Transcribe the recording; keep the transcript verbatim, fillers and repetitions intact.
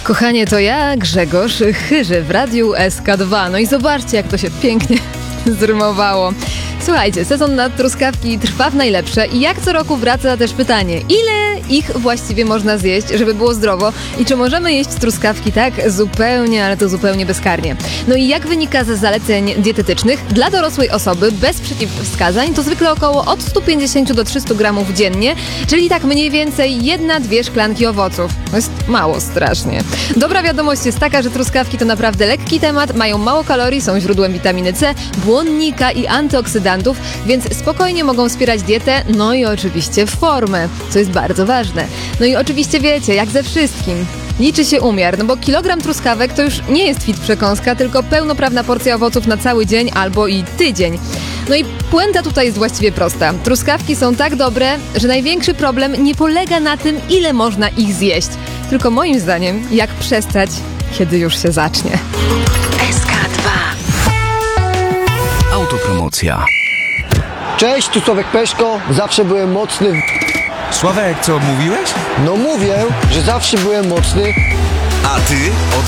Kochanie, to ja, Grzegorz Chyży w Radiu S K dwa. No i zobaczcie, jak to się pięknie zrymowało. Słuchajcie, sezon na truskawki trwa w najlepsze i jak co roku wraca też pytanie, ile ich właściwie można zjeść, żeby było zdrowo i czy możemy jeść truskawki tak zupełnie, ale to zupełnie bezkarnie. No i jak wynika ze zaleceń dietetycznych, dla dorosłej osoby bez przeciwwskazań to zwykle około od stu pięćdziesięciu do trzystu gramów dziennie, czyli tak mniej więcej jedna, dwie szklanki owoców. To jest mało strasznie. Dobra wiadomość jest taka, że truskawki to naprawdę lekki temat, mają mało kalorii, są źródłem witaminy C, błonnika i antyoksydantów, więc spokojnie mogą wspierać dietę, no i oczywiście formę, co jest bardzo ważne. No i oczywiście wiecie, jak ze wszystkim, liczy się umiar, no bo kilogram truskawek to już nie jest fit przekąska, tylko pełnoprawna porcja owoców na cały dzień albo i tydzień. No i puenta tutaj jest właściwie prosta. Truskawki są tak dobre, że największy problem nie polega na tym, ile można ich zjeść, tylko moim zdaniem, jak przestać, kiedy już się zacznie. S K dwa. Autopromocja. Cześć, tu Sławek Peszko, zawsze byłem mocny. Sławek, co mówiłeś? No mówię, że zawsze byłem mocny. A ty od